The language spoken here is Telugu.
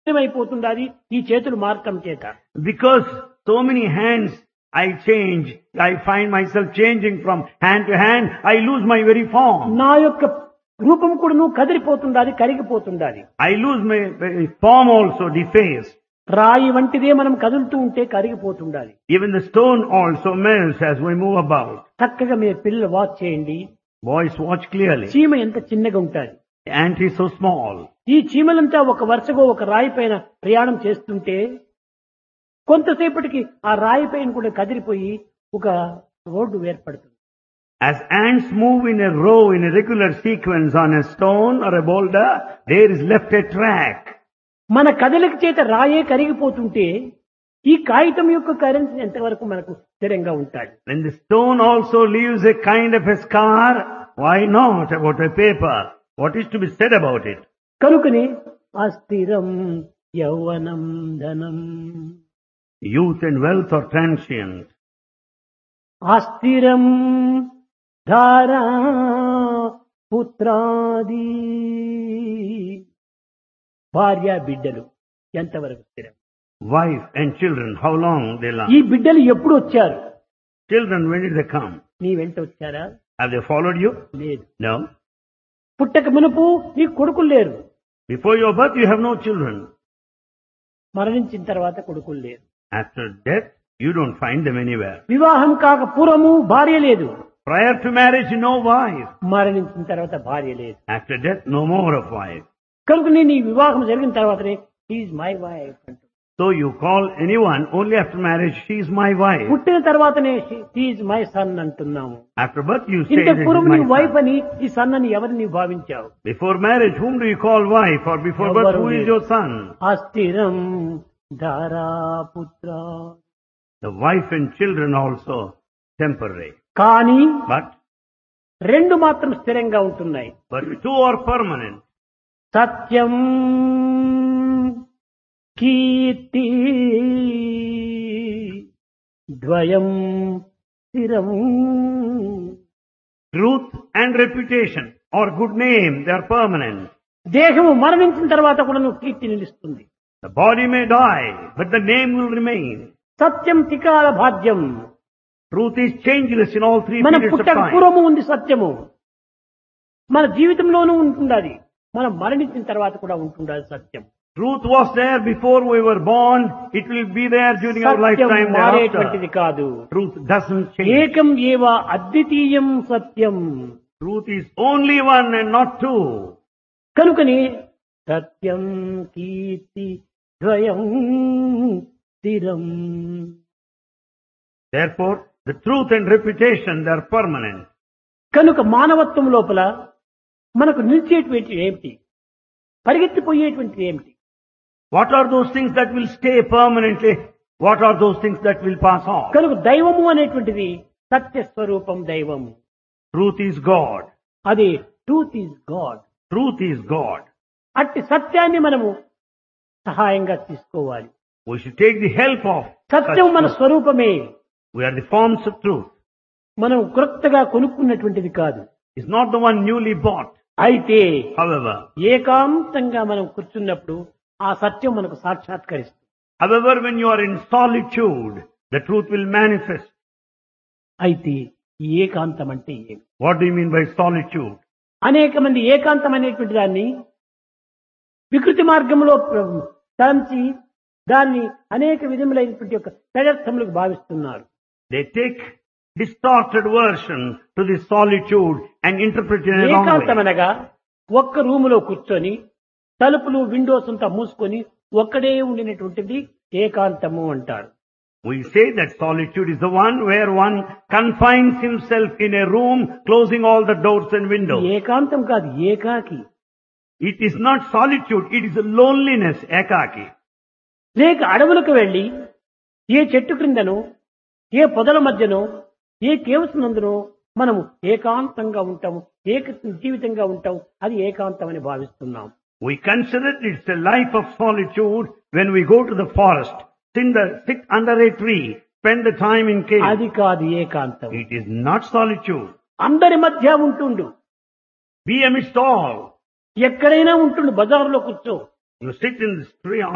అయిపోతుండాలి ఈ చేతులు మార్చడం చేత. Because so many hands I change, I find myself changing from hand to hand, I lose my very form. నా యొక్క రూపం కూడాను కదిలిపోతుండాలి, కరిగిపోతుండాలి. I lose my very form also, defaced. రాయి వంటిదే మనం కదులుతూ ఉంటే కరిగిపోతుండాలి. Even the stone also melts as we move about. చక్కగా మీ పిల్లలు వాచ్ చేయండి. Boys, watch clearly. చీమ ఎంత చిన్నగా ఉంటుంది. The ant is so small. ఈ చీమలంతా ఒక వరుసగా ఒక రాయి పైన ప్రయాణం చేస్తుంటే కొంతసేపటికి ఆ రాయి పైన కూడా కదిలిపోయి ఒక రోడ్డు ఏర్పడుతుంది. As ants move in a row in a regular sequence on a stone or a boulder, there is left a track. మన కదలిక చేత రాయే కరిగిపోతుంటే ఈ కాగితం యొక్క కరెన్సీ ఎంతవరకు మనకు స్థిరంగా ఉంటాయి. When the stone also leaves a kind of a scar, why not about a paper? What is to be said about it? కనుకని అస్థిరం యౌవనం ధనం. Youth and wealth are transient. అస్థిరం ధారా పుత్రాది. భార్య బిడ్డలు ఎంతవరకు స్థిరం? Wife and children, how long they ఈ last? బిడ్డలు ఎప్పుడు వచ్చారు? Children, when did they come? నీ వెంట వచ్చారా? Have they followed you? లేదు. No. పుట్టక మునుపు నీకు కొడుకులు లేరు. Before your birth, you have no children. మరణించిన తర్వాత కొడుకులు లేరు. After death, you don't find them anywhere. వివాహం కాక పూర్వము భార్య లేదు. Prior to marriage, no wife. మరణించిన తర్వాత భార్య లేదు. After death, no more of wife. కనుక నేను ఈ వివాహం జరిగిన తర్వాతనే ఈజ్ మై వైఫ్ అంటూ. So you call anyone only after marriage, she is my wife. పుట్టిన తర్వాతనే ఈజ్ మై సన్ అంటున్నాము. After birth, you say ఇంత this is పూర్వం my నీ వైఫ్ son. అని ఈ సన్ అని ఎవరిని నీవు భావించావు? Before marriage, whom do you call wife? Or before birth, who is your son? అస్థిరం ధారాపుత్ర. The wife and children also temporary. కానీ But రెండు మాత్రం స్థిరంగా ఉంటున్నాయి. two are permanent. సత్యం కీర్తి ద్వయం స్థిరం. Truth and reputation or good name, they are permanent. దేహము మరణించిన తర్వాత కూడా నువ్వు కీర్తి నిలుస్తుంది. The body may die, but the name will remain. సత్యం తికాల భాగ్యం. Truth is changeless in all three మన periods of పుట్టక time. పూర్వము ఉంది సత్యము. మన జీవితంలోనూ ఉంటుండాలి. మనం మరణించిన తర్వాత కూడా ఉంటుండాలి సత్యం. Truth was there before we were born. It will be there during our Satyam lifetime మారేటువంటిది thereafter. కాదు. Truth doesn't change. ఏకం ఏవ అద్వితీయం సత్యం. Truth is only one and not two. కనుకని సత్యం కీర్తి ద్వయం స్థిరం. Therefore, the truth and reputation, they are permanent. కనుక మానవత్వం లోపల మనకు నిలిచేటువంటి ఏమిటి? పరిగెత్తిపోయేటువంటిది ఏమిటి? What are those things that will stay permanently? What are those things that will pass on? కనుక దైవము అనేటువంటిది సత్య స్వరూపం దైవము. Truth is God. అది truth is God. Truth is God. అట్టి సత్యాన్ని మనము సహాయంగా తీసుకోవాలి. We should take the help of సత్యం మన such. స్వరూపమే. We are the forms of truth. మనం క్రొత్తగా కొనుక్కున్నటువంటిది కాదు. It's not the one newly bought. అయితే However, ఏకాంతంగా మనం కూర్చున్నప్పుడు ఆ సత్యం మనకు సాక్షాత్కరిస్తుంది. when you are in solitude, the truth will manifest. అయితే ఈ ఏకాంతం అంటే ఏమి? What do you mean by solitude? అనేక మంది ఏకాంతం అనేటువంటి దాన్ని వికృతి మార్గంలో తలంచి దాన్ని అనేక విధములైనటువంటి యొక్క పెడర్థములకు భావిస్తున్నారు. They take distorted version to this solitude and interpret it in a wrong ఏకాంతం way. అనగా ఒక్క రూములో కూర్చొని తలుపులు విండోస్ అంతా మూసుకొని ఒక్కడే ఉండినటువంటిది ఏకాంతము అంటారు. We say that solitude is the one where one confines himself in a room, closing all the doors and windows. ఏకాంతం కాదు, ఏకాకి. It is not solitude, it is a loneliness, ekaki. లేక అడవులకు వెళ్లి ఏ చెట్టు క్రిందనో ఏ పొదల మధ్యనో ఏ కేవ్స్ నందునో మనము ఏకాంతంగా ఉంటాము, ఏక జీవితంగా ఉంటాం. అది ఏకాంతం అని భావిస్తున్నాం. We consider it's a life of solitude when we go to the forest, sit under a tree, spend the time in cave. అది కాదు ఏకాంతం. It is not solitude. అందరి మధ్య ఉంటుండు. Be amidst all. ఎక్కడైనా ఉంటుండు. బజార్లో కూర్చో. You sit in the street